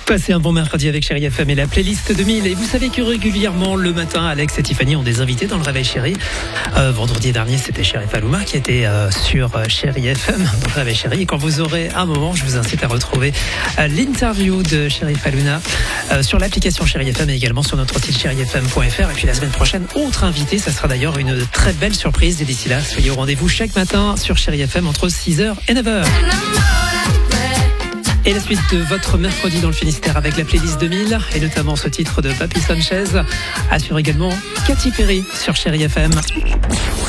Passez un bon mercredi avec Chérie FM et la playlist 2000. Et vous savez que régulièrement, le matin, Alex et Tiffany ont des invités dans le Réveil Chérie. Vendredi dernier, c'était Cherif Alouma qui était sur Chérie FM, dans le Réveil Chérie. Et quand vous aurez un moment, je vous incite à retrouver l'interview de Cherif Alouna sur l'application Chérie FM et également sur notre site chérifm.fr. Et puis la semaine prochaine, autre invité. Ça sera d'ailleurs une très belle surprise. Et d'ici là, soyez au rendez-vous chaque matin sur Chérie FM entre 6h et 9h. Et la suite de votre mercredi dans le Finistère avec la playlist 2000 et notamment ce titre de Papi Sanchez assure également Katy Perry sur Chérie FM.